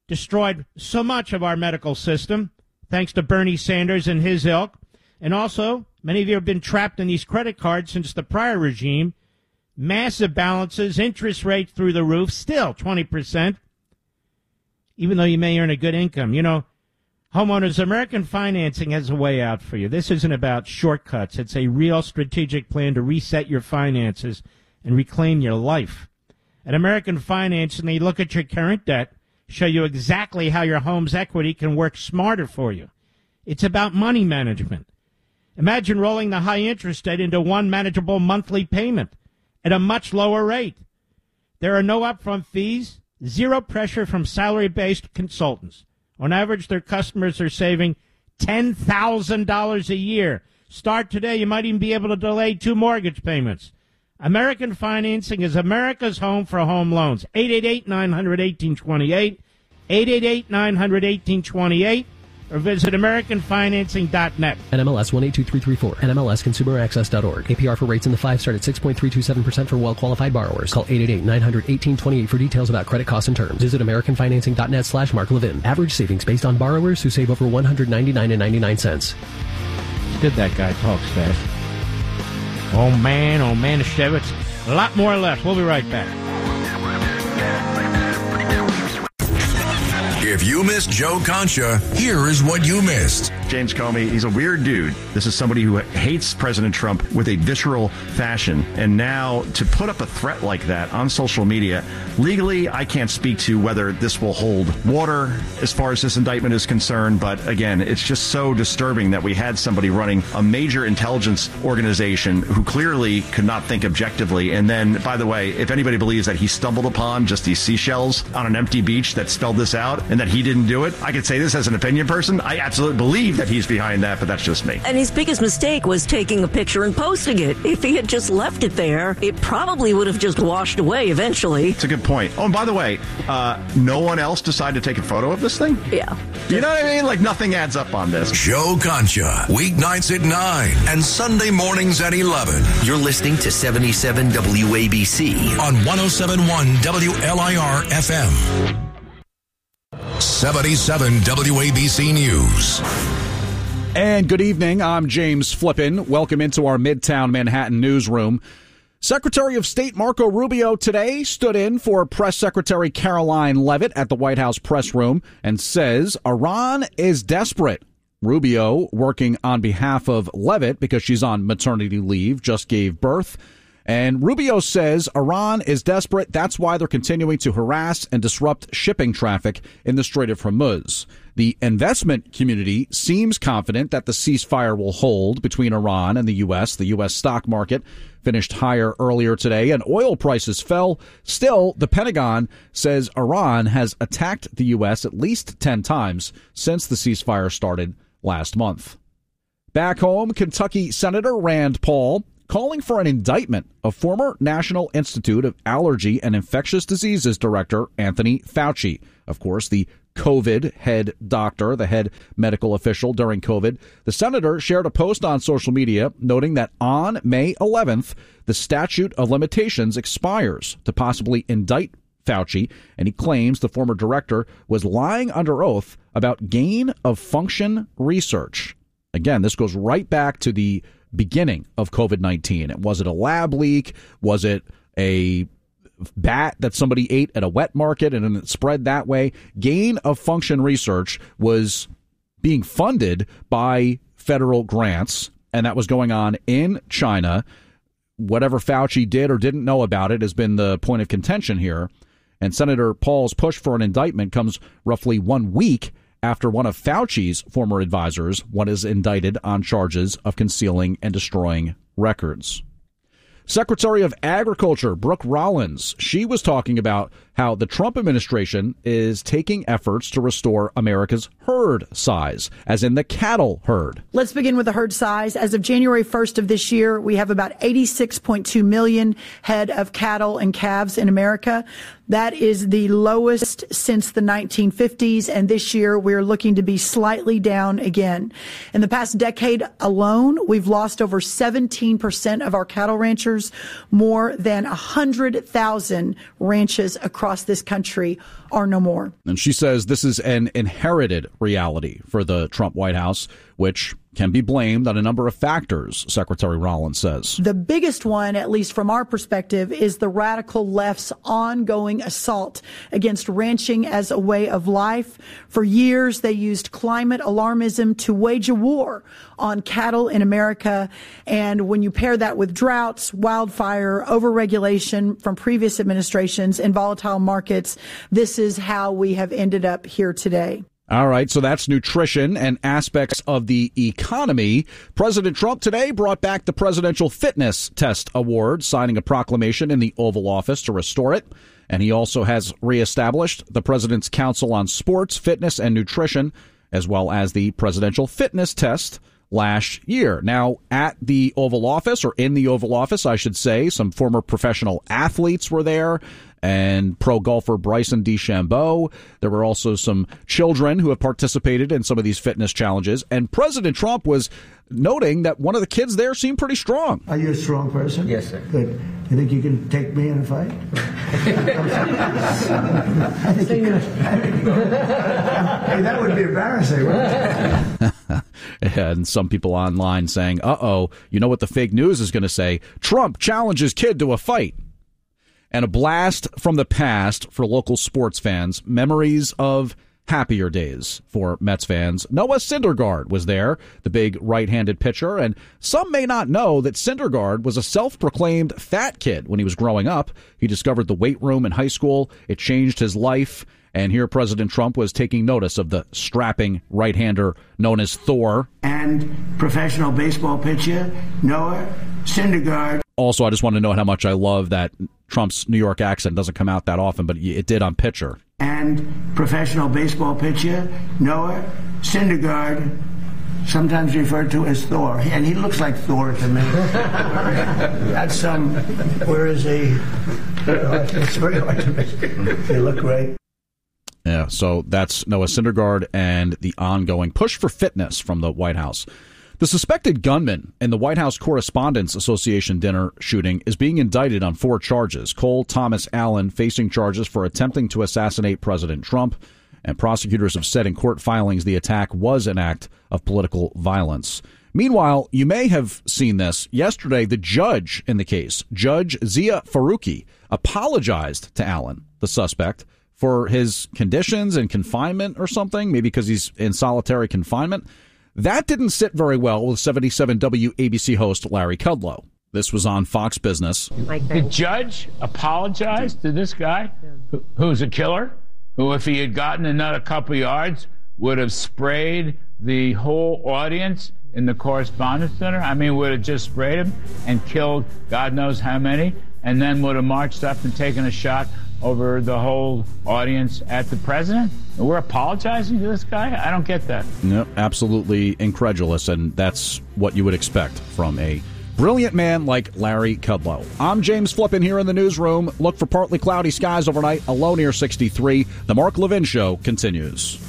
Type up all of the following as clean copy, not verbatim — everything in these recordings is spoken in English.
destroyed so much of our medical system, thanks to Bernie Sanders and his ilk. And also, many of you have been trapped in these credit cards since the prior regime. Massive balances, interest rates through the roof, still 20%, even though you may earn a good income. You know, homeowners, American Financing has a way out for you. This isn't about shortcuts. It's a real strategic plan to reset your finances and reclaim your life. At American Financing, they look at your current debt, show you exactly how your home's equity can work smarter for you. It's about money management. Imagine rolling the high interest debt into one manageable monthly payment at a much lower rate. There are no upfront fees, zero pressure from salary-based consultants. On average, their customers are saving $10,000 a year. Start today. You might even be able to delay 2 mortgage payments. American Financing is America's home for home loans. 888-900-1828, 888-900-1828, or visit AmericanFinancing.net. NMLS 182334, NMLSConsumerAccess.org. APR for rates in the 5 start at 6.327% for well-qualified borrowers. Call 888-900-1828 for details about credit costs and terms. Visit AmericanFinancing.net/Mark Levin. Average savings based on borrowers who save over $199.99. Good, that guy talks fast. Oh, man, Shevitz. A lot more left. We'll be right back. If you missed Joe Concha, here is what you missed. James Comey, he's a weird dude. This is somebody who hates President Trump with a visceral fashion. And now to put up a threat like that on social media, legally, I can't speak to whether this will hold water as far as this indictment is concerned. But again, it's just so disturbing that we had somebody running a major intelligence organization who clearly could not think objectively. And then, by the way, if anybody believes that he stumbled upon just these seashells on an empty beach that spelled this out and that he didn't do it, I could say this as an opinion person. I absolutely believe that he's behind that, but that's just me. And his biggest mistake was taking a picture and posting it. If he had just left it there, it probably would have just washed away eventually. It's a good point. Oh, and by the way, no one else decided to take a photo of this thing? Yeah. You know what I mean? Like, nothing adds up on this. Joe Concha, weeknights at 9 and Sunday mornings at 11. You're listening to 77 WABC on 107.1 WLIR FM. 77 WABC News. And good evening. I'm James Flippin. Welcome into our Midtown Manhattan newsroom. Secretary of State Marco Rubio today stood in for Press Secretary Caroline Leavitt at the White House press room and says Iran is desperate. Rubio, working on behalf of Leavitt because she's on maternity leave, just gave birth. And Rubio says Iran is desperate. That's why they're continuing to harass and disrupt shipping traffic in the Strait of Hormuz. The investment community seems confident that the ceasefire will hold between Iran and the U.S. The U.S. stock market finished higher earlier today, and oil prices fell. Still, the Pentagon says Iran has attacked the U.S. at least 10 times since the ceasefire started last month. Back home, Kentucky Senator Rand Paul calling for an indictment of former National Institute of Allergy and Infectious Diseases Director Anthony Fauci. Of course, the COVID head doctor, the head medical official during COVID. The senator shared a post on social media noting that on May 11th, the statute of limitations expires to possibly indict Fauci, and he claims the former director was lying under oath about gain of function research. Again, this goes right back to the beginning of COVID-19. Was it a lab leak? Was it a bat that somebody ate at a wet market and then it spread that way? Gain of function research was being funded by federal grants, and that was going on in China. Whatever Fauci did or didn't know about it has been the point of contention here. And Senator Paul's push for an indictment comes roughly 1 week after one of Fauci's former advisors was indicted on charges of concealing and destroying records. Secretary of Agriculture Brooke Rollins, she was talking about how the Trump administration is taking efforts to restore America's herd size, as in the cattle herd. Let's begin with the herd size. As of January 1st of this year, we have about 86.2 million head of cattle and calves in America. That is the lowest since the 1950s, and this year we're looking to be slightly down again. In the past decade alone, we've lost over 17% of our cattle ranchers. More than 100,000 ranches across this country are no more. And she says this is an inherited reality for the Trump White House, which can be blamed on a number of factors, Secretary Rollins says. The biggest one, at least from our perspective, is the radical left's ongoing assault against ranching as a way of life. For years, they used climate alarmism to wage a war on cattle in America. And when you pair that with droughts, wildfire, overregulation from previous administrations, and volatile markets, this is how we have ended up here today. All right, so that's nutrition and aspects of the economy. President Trump today brought back the Presidential Fitness Test Award, signing a proclamation in the Oval Office to restore it. And he also has reestablished the President's Council on Sports, Fitness, and Nutrition, as well as the Presidential Fitness Test last year. Now, at the Oval Office, or in the Oval Office, I should say, some former professional athletes were there, and pro golfer Bryson DeChambeau. There were also some children who have participated in some of these fitness challenges. And President Trump was noting that one of the kids there seemed pretty strong. Are you a strong person? Yes, sir. Good. You think you can take me in a fight? I think you could. Hey, that would be embarrassing, wouldn't it? And some people online saying, you know what the fake news is going to say? Trump challenges kid to a fight. And a blast from the past for local sports fans, memories of happier days for Mets fans. Noah Syndergaard was there, the big right-handed pitcher, and some may not know that Syndergaard was a self-proclaimed fat kid when he was growing up. He discovered the weight room in high school. It changed his life. And here President Trump was taking notice of the strapping right-hander known as Thor. And professional baseball pitcher Noah Syndergaard. Also, I just want to note how much I love that Trump's New York accent doesn't come out that often, but it did on pitcher. And professional baseball pitcher Noah Syndergaard, sometimes referred to as Thor. And he looks like Thor to me. That's it's very hard to make. They look great. Yeah, so that's Noah Syndergaard and the ongoing push for fitness from the White House. The suspected gunman in the White House Correspondents Association dinner shooting is being indicted on 4 charges. Cole Thomas Allen facing charges for attempting to assassinate President Trump, and prosecutors have said in court filings the attack was an act of political violence. Meanwhile, you may have seen this. Yesterday, the judge in the case, Judge Zia Faruqi, apologized to Allen, the suspect, for his conditions and confinement or something, maybe because he's in solitary confinement. That didn't sit very well with 77 WABC host Larry Kudlow. This was on Fox Business. The judge apologized to this guy who's a killer, who, if he had gotten another couple yards, would have sprayed the whole audience in the Correspondents' Center. I mean, would have just sprayed him and killed God knows how many, and then would have marched up and taken a shot over the whole audience at the president? And we're apologizing to this guy? I don't get that. No, absolutely incredulous, and that's what you would expect from a brilliant man like Larry Kudlow. I'm James Flippin here in the newsroom. Look for partly cloudy skies overnight, a low near 63. The Mark Levin Show continues.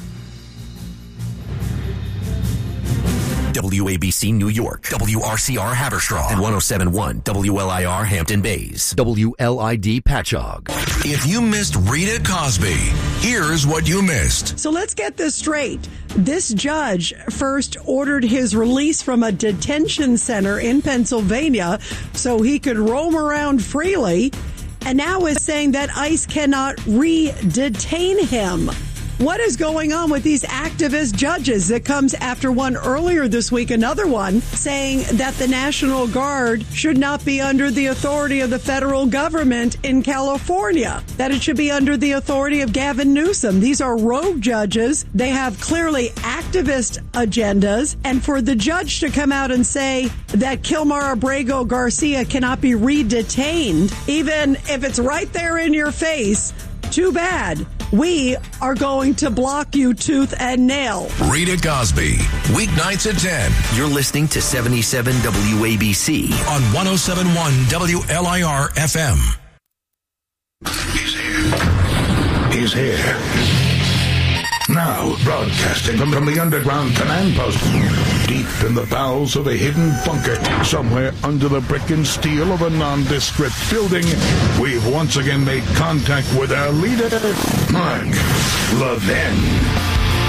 WABC New York, WRCR Haverstraw, and 107.1 WLIR Hampton Bays, WLID Patchogue. If you missed Rita Cosby, here's what you missed. So let's get this straight. This judge first ordered his release from a detention center in Pennsylvania so he could roam around freely, and now is saying that ICE cannot re-detain him. What is going on with these activist judges? That comes after one earlier this week, another one saying that the National Guard should not be under the authority of the federal government in California, that it should be under the authority of Gavin Newsom. These are rogue judges. They have clearly activist agendas. And for the judge to come out and say that Kilmar Abrego Garcia cannot be re-detained, even if it's right there in your face, too bad. We are going to block you tooth and nail. Rita Cosby, weeknights at 10. You're listening to 77 WABC on 107.1 WLIR FM. He's here. He's here. Now Now, broadcasting from the underground command post, deep in the bowels of a hidden bunker, somewhere under the brick and steel of a nondescript building, we've once again made contact with our leader, Mark Levin.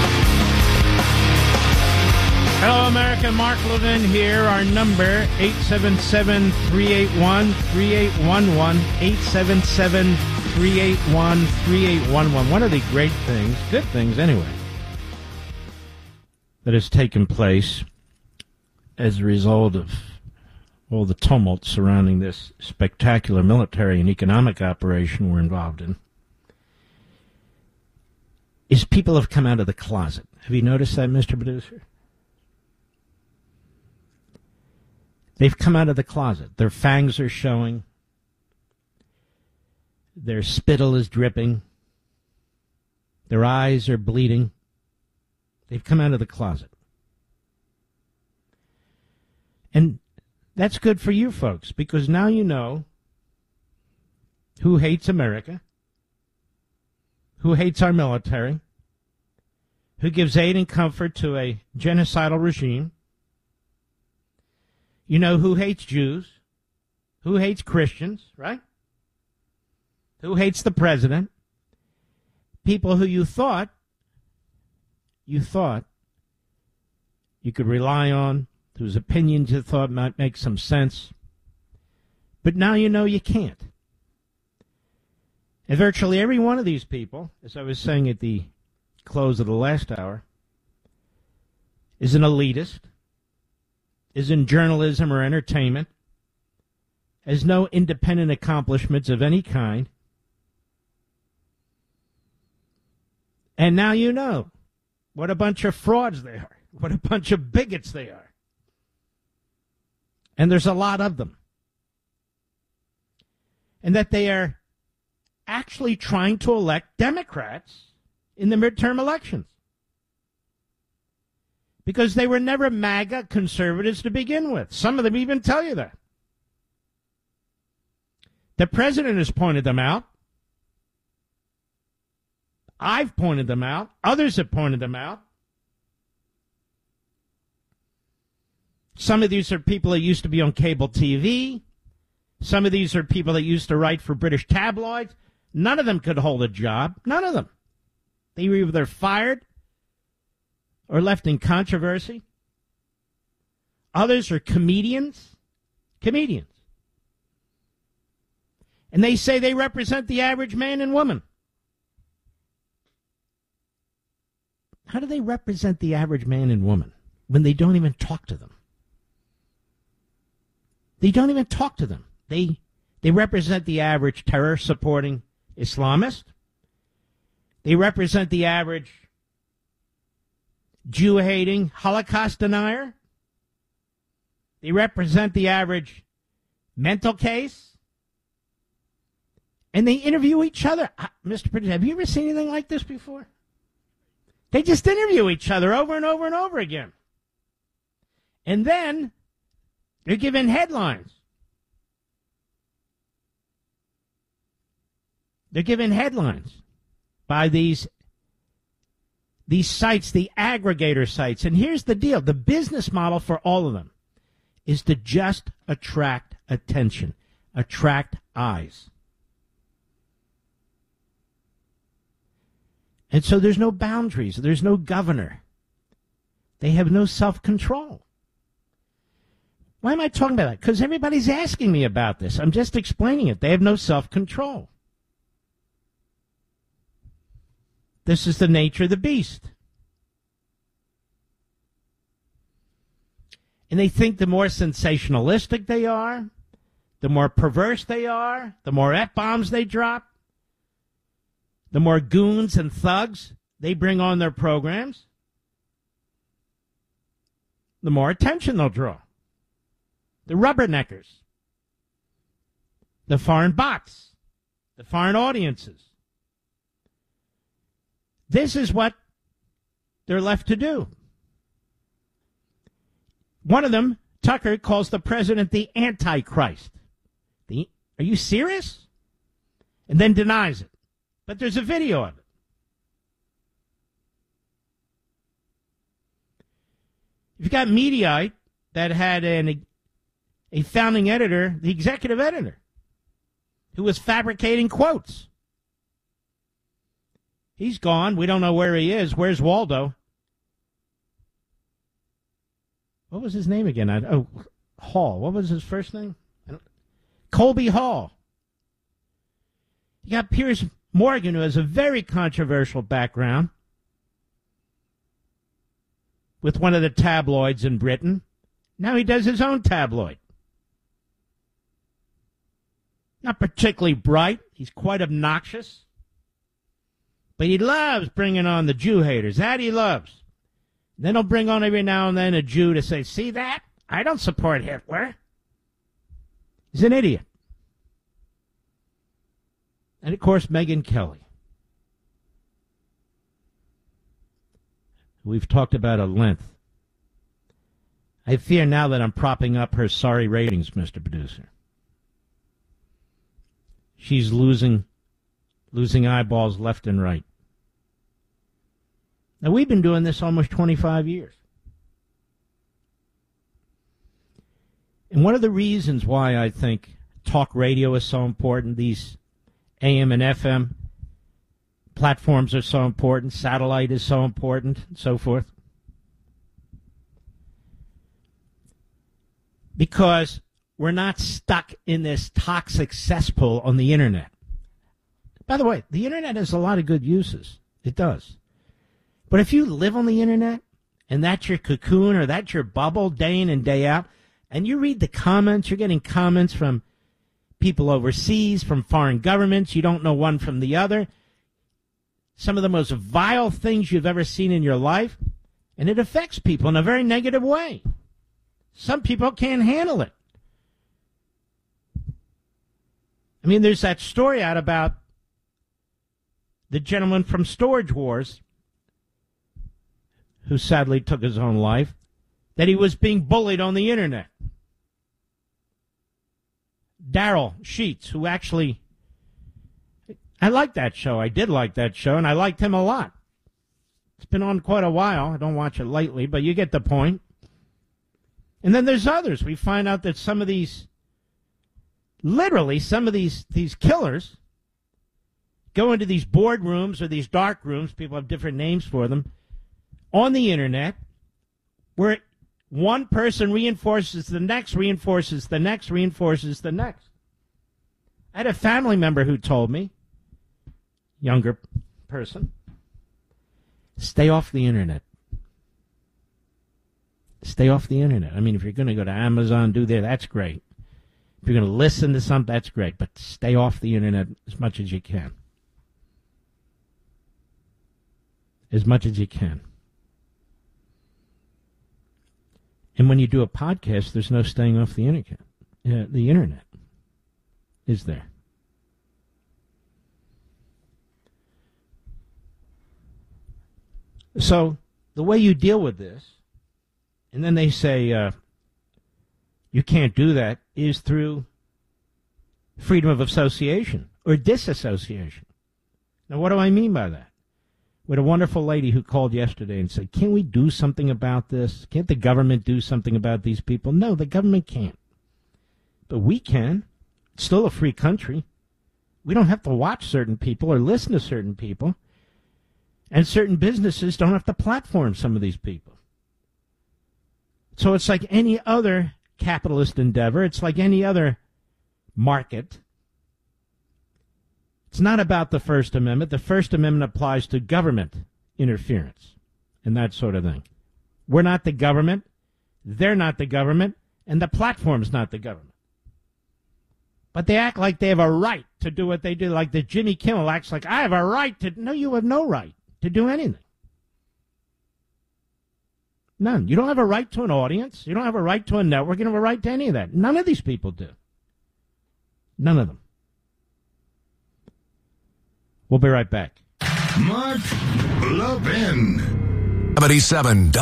Hello, America. Mark Levin here. Our number, 877-381-3811, 877-381-3811. One of the great things, good things anyway, that has taken place as a result of all the tumult surrounding this spectacular military and economic operation we're involved in, is people have come out of the closet. Have you noticed that, Mr. Producer? They've come out of the closet. Their fangs are showing. Their spittle is dripping. Their eyes are bleeding. They've come out of the closet. And that's good for you folks, because now you know who hates America, who hates our military, who gives aid and comfort to a genocidal regime. You know who hates Jews, who hates Christians, right? Who hates the president. People who you thought you could rely on, whose opinions you thought might make some sense. But now you know you can't. And virtually every one of these people, as I was saying at the close of the last hour, is an elitist, is in journalism or entertainment, has no independent accomplishments of any kind. And now you know what a bunch of frauds they are, what a bunch of bigots they are. And there's a lot of them. And that they are actually trying to elect Democrats in the midterm elections. Because they were never MAGA conservatives to begin with. Some of them even tell you that. The president has pointed them out. I've pointed them out. Others have pointed them out. Some of these are people that used to be on cable TV. Some of these are people that used to write for British tabloids. None of them could hold a job. None of them. They were either fired or left in controversy. Others are comedians. Comedians. And they say they represent the average man and woman. How do they represent the average man and woman when they don't even talk to them? They don't even talk to them. They represent the average terror-supporting Islamist. They represent the average Jew-hating Holocaust denier. They represent the average mental case. And they interview each other. Mr. Producer, have you ever seen anything like this before? They just interview each other over and over and over again. And then they're given headlines. They're given headlines by these sites, the aggregator sites. And here's the deal. The business model for all of them is to just attract attention, attract eyes. And so there's no boundaries. There's no governor. They have no self-control. Why am I talking about that? Because everybody's asking me about this. I'm just explaining it. They have no self-control. This is the nature of the beast. And they think the more sensationalistic they are, the more perverse they are, the more F-bombs they drop, the more goons and thugs they bring on their programs, the more attention they'll draw. The rubberneckers, the foreign bots, the foreign audiences. This is what they're left to do. One of them, Tucker, calls the president the Antichrist. Are you serious? And then denies it. But there's a video of it. You've got Mediaite that had a founding editor, the executive editor, who was fabricating quotes. He's gone. We don't know where he is. Where's Waldo? What was his name again? Hall. What was his first name? Colby Hall. You got Piers Morgan, who has a very controversial background with one of the tabloids in Britain. Now he does his own tabloid. Not particularly bright. He's quite obnoxious. But he loves bringing on the Jew haters. That he loves. Then he'll bring on every now and then a Jew to say, see that? I don't support Hitler. He's an idiot. And, of course, Megyn Kelly. We've talked about at length. I fear now that I'm propping up her sorry ratings, Mr. Producer. She's losing eyeballs left and right. Now, we've been doing this almost 25 years. And one of the reasons why I think talk radio is so important, these AM and FM platforms are so important, satellite is so important, and so forth. Because we're not stuck in this toxic cesspool on the Internet. By the way, the Internet has a lot of good uses. It does. But if you live on the Internet, and that's your cocoon or that's your bubble day in and day out, and you read the comments, you're getting comments from people overseas, from foreign governments, you don't know one from the other, some of the most vile things you've ever seen in your life, and it affects people in a very negative way. Some people can't handle it. I mean, there's that story out about the gentleman from Storage Wars, who sadly took his own life, that he was being bullied on the Internet. Daryl Sheets, who actually, I like that show. I did like that show, and I liked him a lot. It's been on quite a while. I don't watch it lately, but you get the point. And then there's others. We find out that some of these, literally some of these killers go into these boardrooms or these dark rooms, people have different names for them, on the Internet, where one person reinforces the next, reinforces the next, reinforces the next. I had a family member who told me, younger person, stay off the Internet. Stay off the Internet. I mean, if you're going to go to Amazon, do that, that's great. If you're going to listen to something, that's great. But stay off the Internet as much as you can. As much as you can. And when you do a podcast, there's no staying off the Internet, is there? So the way you deal with this, and then they say you can't do that, is through freedom of association or disassociation. Now, what do I mean by that? We had a wonderful lady who called yesterday and said, can't we do something about this? Can't the government do something about these people? No, the government can't. But we can. It's still a free country. We don't have to watch certain people or listen to certain people. And certain businesses don't have to platform some of these people. So it's like any other capitalist endeavor. It's like any other market. It's not about the First Amendment. The First Amendment applies to government interference and that sort of thing. We're not the government. They're not the government. And the platform's not the government. But they act like they have a right to do what they do. Like the Jimmy Kimmel acts like, I have a right to... No, you have no right to do anything. None. You don't have a right to an audience. You don't have a right to a network. You don't have a right to any of that. None of these people do. None of them. We'll be right back. Mark Levin. 77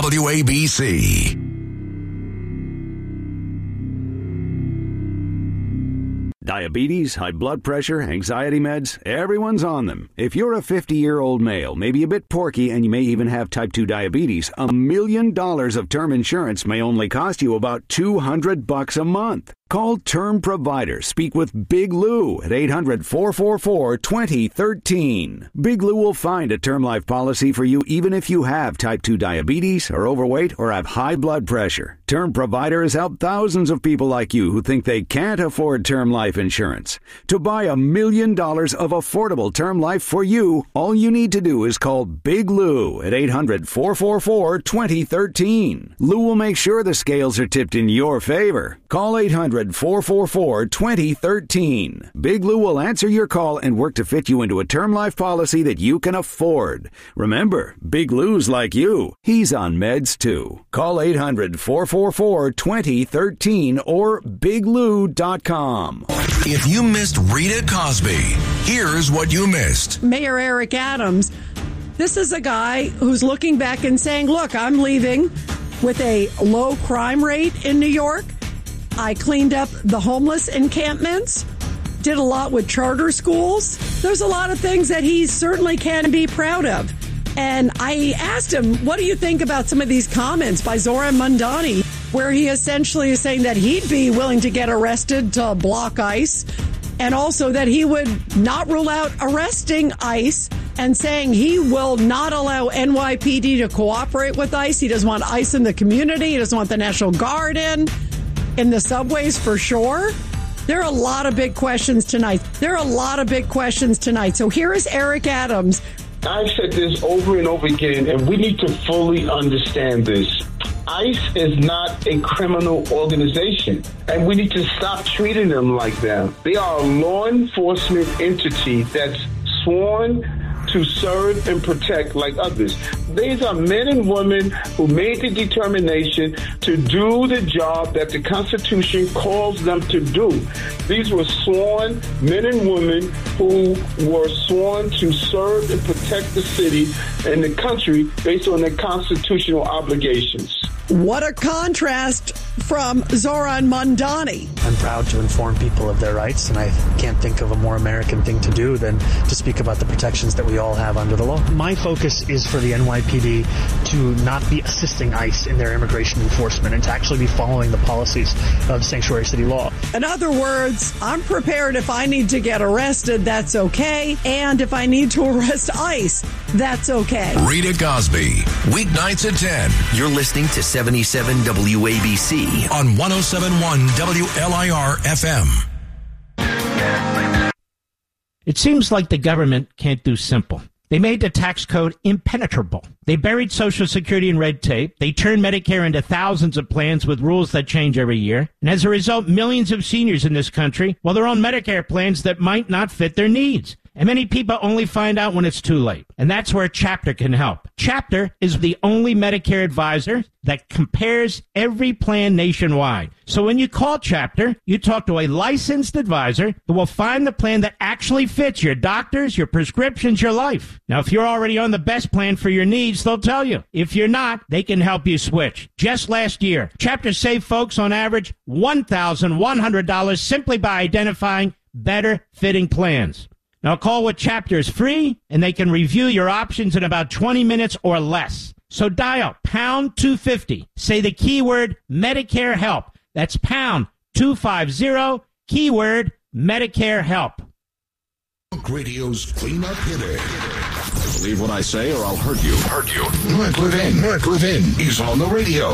WABC. Diabetes, high blood pressure, anxiety meds, everyone's on them. If you're a 50-year-old male, maybe a bit porky, and you may even have type 2 diabetes, $1 million of term insurance may only cost you about $200 a month. Call Term Provider. Speak with Big Lou at 800-444-2013. Big Lou will find a term life policy for you even if you have type 2 diabetes, are overweight, or have high blood pressure. Term Provider has helped thousands of people like you who think they can't afford term life insurance. To buy $1 million of affordable term life for you, all you need to do is call Big Lou at 800-444-2013. Lou will make sure the scales are tipped in your favor. Call 800-444-2013. Big Lou will answer your call and work to fit you into a term life policy that you can afford. Remember, Big Lou's like you. He's on meds too. Call 800-444-2013 or biglou.com. If you missed Rita Cosby, here's what you missed. Mayor Eric Adams, this is a guy who's looking back and saying, look, I'm leaving with a low crime rate in New York. I cleaned up the homeless encampments, did a lot with charter schools. There's a lot of things that he certainly can be proud of. And I asked him, what do you think about some of these comments by Zoran Mandani, where he essentially is saying that he'd be willing to get arrested to block ICE, and also that he would not rule out arresting ICE, and saying he will not allow NYPD to cooperate with ICE. He doesn't want ICE in the community. He doesn't want the National Guard in the subways for sure. There are a lot of big questions tonight. So here is Eric Adams. I've said this over and over again, and we need to fully understand this. ICE is not a criminal organization, and we need to stop treating them like that. They are a law enforcement entity that's sworn to serve and protect like others. These are men and women who made the determination to do the job that the Constitution calls them to do. These were sworn men and women who were sworn to serve and protect the city and the country based on their constitutional obligations. What a contrast from Zoran Mandani. I'm proud to inform people of their rights, and I can't think of a more American thing to do than to speak about the protections that we all have under the law. My focus is for the NYPD to not be assisting ICE in their immigration enforcement and to actually be following the policies of sanctuary city law. In other words, I'm prepared if I need to get arrested, that's okay. And if I need to arrest ICE, that's okay. Rita Cosby, weeknights at 10. You're listening to 77 WABC on 107.1 WLIR FM. It seems like the government can't do simple. They made the tax code impenetrable. They buried Social Security in red tape. They turned Medicare into thousands of plans with rules that change every year. And as a result, millions of seniors in this country, well, they're on Medicare plans that might not fit their needs. And many people only find out when it's too late. And that's where Chapter can help. Chapter is the only Medicare advisor that compares every plan nationwide. So when you call Chapter, you talk to a licensed advisor who will find the plan that actually fits your doctors, your prescriptions, your life. Now, if you're already on the best plan for your needs, they'll tell you. If you're not, they can help you switch. Just last year, Chapter saved folks on average $1,100 simply by identifying better fitting plans. Now, call with Chapter is free, and they can review your options in about 20 minutes or less. So dial pound 250. Say the keyword Medicare Help. That's pound 250, keyword Medicare Help. Radio's cleanup hitter. Believe what I say or I'll hurt you. Mark Levin is on the radio.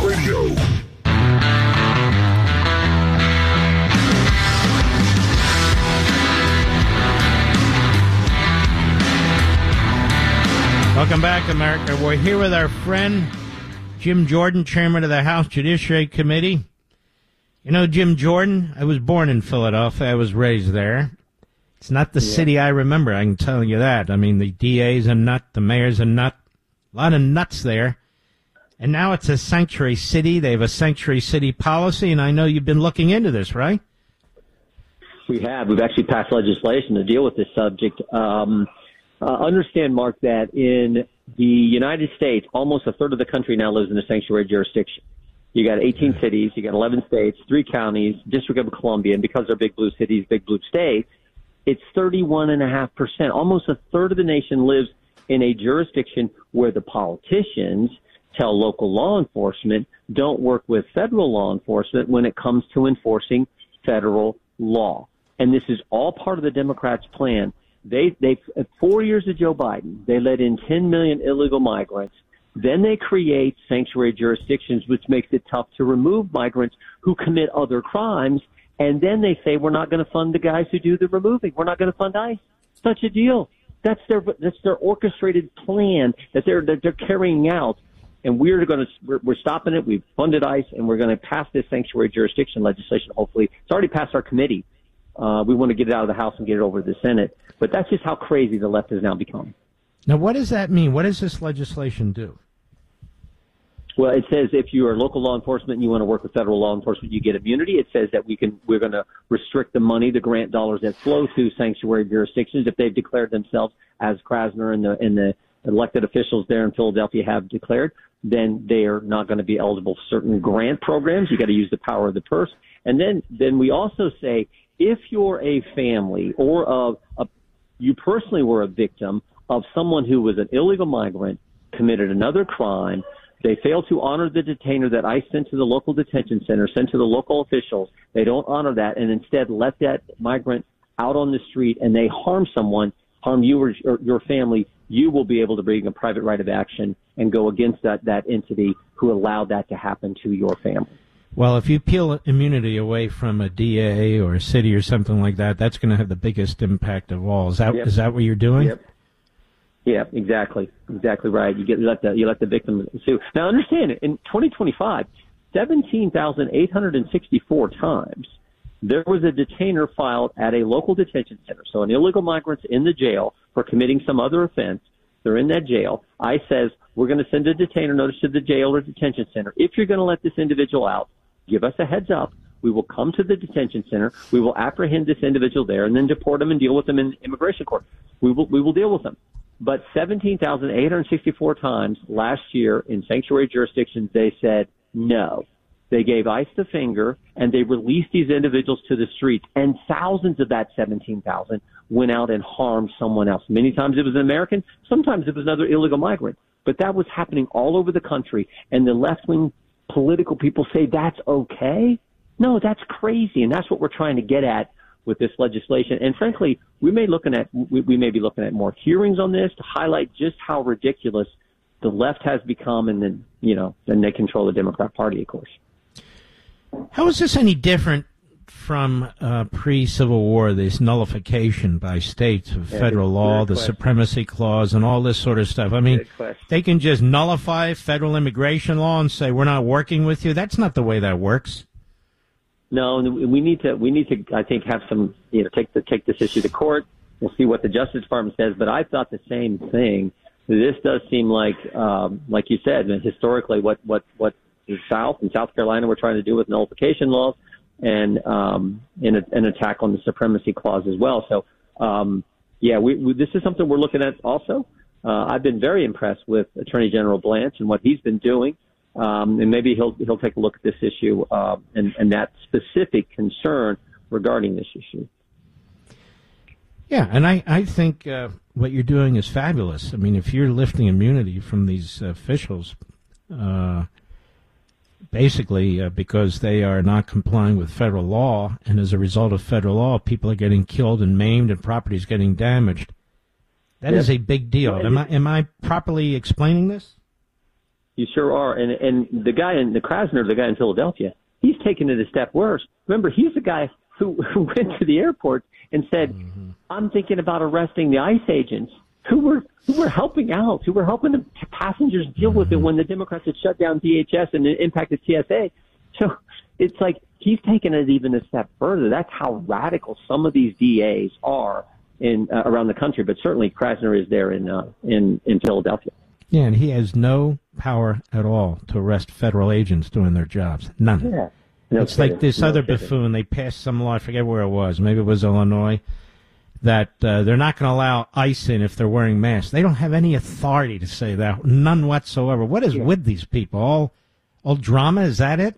Welcome back, America. We're here with our friend Jim Jordan, chairman of the House Judiciary Committee. You know, Jim Jordan, I was born in Philadelphia. I was raised there. It's not the city I remember, I can tell you that. I mean, the DA's a nut, the mayor's a nut, a lot of nuts there. And now it's a sanctuary city. They have a sanctuary city policy, and I know you've been looking into this, right? We have. We've actually passed legislation to deal with this subject. Understand, Mark, that in the United States, almost a third of the country now lives in a sanctuary jurisdiction. You got 18 cities, you got 11 states, 3 counties, District of Columbia, and because they're big blue cities, big blue states, it's 31.5%. Almost a third of the nation lives in a jurisdiction where the politicians tell local law enforcement don't work with federal law enforcement when it comes to enforcing federal law. And this is all part of the Democrats' plan. They 4 years of Joe Biden, they let in 10 million illegal migrants. Then they create sanctuary jurisdictions, which makes it tough to remove migrants who commit other crimes. And then they say, we're not going to fund the guys who do the removing. We're not going to fund ICE. Such a deal. That's their orchestrated plan that they're carrying out. And we're stopping it. We've funded ICE, and we're going to pass this sanctuary jurisdiction legislation. Hopefully, it's already passed our committee. We want to get it out of the House and get it over to the Senate. But that's just how crazy the left has now become. Now, what does that mean? What does this legislation do? Well, it says if you are local law enforcement and you want to work with federal law enforcement, you get immunity. It says that we're going to restrict the money, the grant dollars that flow to sanctuary jurisdictions if they've declared themselves, as Krasner and the elected officials there in Philadelphia have declared, then they are not going to be eligible for certain grant programs. You got to use the power of the purse. And then we also say if you're a family or you personally were a victim of someone who was an illegal migrant, committed another crime, they fail to honor the detainer that ICE sent to the local detention center, sent to the local officials. They don't honor that and instead let that migrant out on the street and they harm someone, harm you or your family. You will be able to bring a private right of action and go against that entity who allowed that to happen to your family. Well, if you peel immunity away from a DA or a city or something like that, that's going to have the biggest impact of all. Is that what you're doing? Yep. Yeah, exactly right. You let the victim sue. Now, understand it. In 2025, 17,864 times there was a detainer filed at a local detention center. So, an illegal migrant's in the jail for committing some other offense. They're in that jail. ICE says we're going to send a detainer notice to the jail or detention center. If you're going to let this individual out, give us a heads up. We will come to the detention center. We will apprehend this individual there and then deport them and deal with them in immigration court. We will deal with them. But 17,864 times last year in sanctuary jurisdictions, they said no. They gave ICE the finger, and they released these individuals to the streets. And thousands of that 17,000 went out and harmed someone else. Many times it was an American. Sometimes it was another illegal migrant. But that was happening all over the country. And the left-wing political people say that's okay? No, that's crazy. And that's what we're trying to get at with this legislation. And frankly, we may be looking at more hearings on this to highlight just how ridiculous the left has become, and then they control the Democrat Party, of course. How is this any different from pre-Civil War, this nullification by states of federal law, the Supremacy Clause, and all this sort of stuff? I mean, they can just nullify federal immigration law and say, we're not working with you. That's not the way that works. No, we need to, I think, have some, take this issue to court. We'll see what the Justice Department says. But I thought the same thing. This does seem like you said, historically, what the South and South Carolina were trying to do with nullification laws, and an attack on the Supremacy Clause as well. So, this is something we're looking at also. I've been very impressed with Attorney General Blanche and what he's been doing. And maybe he'll take a look at this issue and that specific concern regarding this issue. Yeah, and I think what you're doing is fabulous. I mean, if you're lifting immunity from these officials, basically because they are not complying with federal law, and as a result of federal law, people are getting killed and maimed and property is getting damaged. That is a big deal. Am I properly explaining this? You sure are. And the guy the Krasner, the guy in Philadelphia, he's taken it a step worse. Remember, he's the guy who went to the airport and said, I'm thinking about arresting the ICE agents who were helping out, who were helping the passengers deal with it when the Democrats had shut down DHS and it impacted TSA. So it's like he's taken it even a step further. That's how radical some of these DAs are around the country, but certainly Krasner is there in Philadelphia. Yeah, and he has no power at all to arrest federal agents doing their jobs. None. Yeah. It's like this other buffoon. They passed some law, I forget where it was, maybe it was Illinois, that they're not going to allow ICE in if they're wearing masks. They don't have any authority to say that, none whatsoever. What is with these people? All drama, is that it?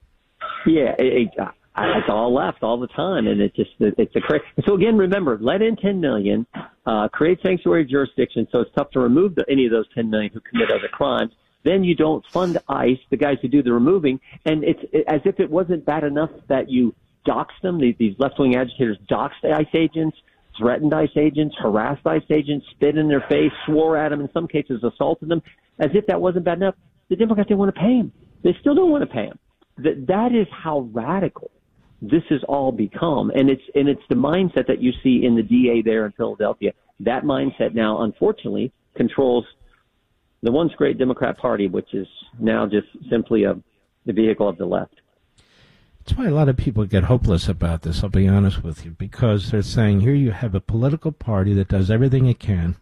Yeah, it's all left all the time, and it's a crazy. So again, remember, let in 10 million, create sanctuary jurisdiction, so it's tough to remove any of those 10 million who commit other crimes. Then you don't fund ICE, the guys who do the removing, and it's as if it wasn't bad enough that you doxed them. These left-wing agitators doxed ICE agents, threatened ICE agents, harassed ICE agents, spit in their face, swore at them, in some cases assaulted them. As if that wasn't bad enough, the Democrats didn't want to pay them. They still don't want to pay them. That is how radical this has all become, and it's the mindset that you see in the DA there in Philadelphia. That mindset now, unfortunately, controls the once great Democrat Party, which is now just simply the vehicle of the left. That's why a lot of people get hopeless about this, I'll be honest with you, because they're saying here you have a political party that does everything it can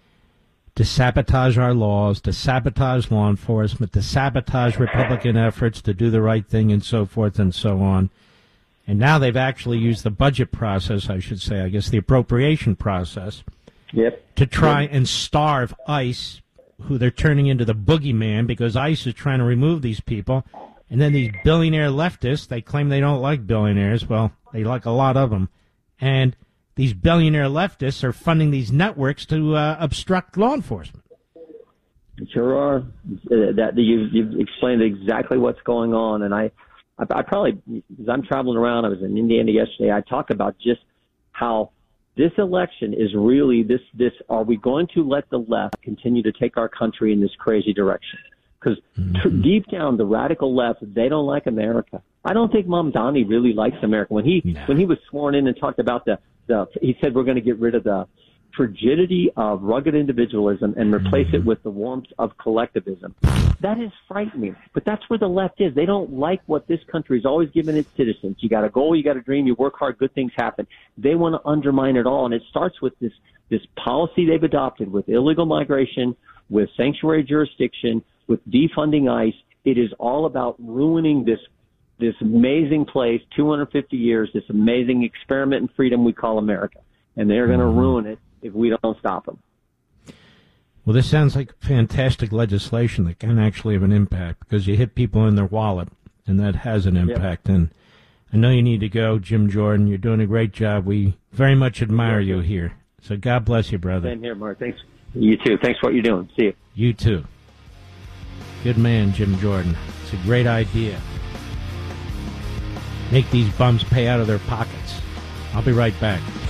to sabotage our laws, to sabotage law enforcement, to sabotage Republican efforts to do the right thing, and so forth and so on. And now they've actually used the budget process, I should say, I guess the appropriation process, to try and starve ICE, who they're turning into the boogeyman because ICE is trying to remove these people. And then these billionaire leftists, they claim they don't like billionaires. Well, they like a lot of them. And these billionaire leftists are funding these networks to obstruct law enforcement. Sure are. That you've explained exactly what's going on. And I probably, as I'm traveling around, I was in Indiana yesterday, I talk about just how this election is really this, are we going to let the left continue to take our country in this crazy direction? Because deep down, the radical left, they don't like America. I don't think Mamdani really likes America. When he was sworn in and talked about he said we're going to get rid of the frigidity of rugged individualism and replace it with the warmth of collectivism. That is frightening. But that's where the left is. They don't like what this country has always given its citizens. You got a goal, you got a dream, you work hard, good things happen. They want to undermine it all. And it starts with this policy they've adopted with illegal migration, with sanctuary jurisdiction, with defunding ICE. It is all about ruining this amazing place, 250 years, this amazing experiment in freedom we call America. And they're going to ruin it if we don't stop them. Well, this sounds like fantastic legislation that can actually have an impact because you hit people in their wallet, and that has an impact. And I know you need to go, Jim Jordan. You're doing a great job. We very much admire you here. So God bless you, brother. Same here, Mark. Thanks. You too. Thanks for what you're doing. See you. You too. Good man, Jim Jordan. It's a great idea. Make these bums pay out of their pockets. I'll be right back.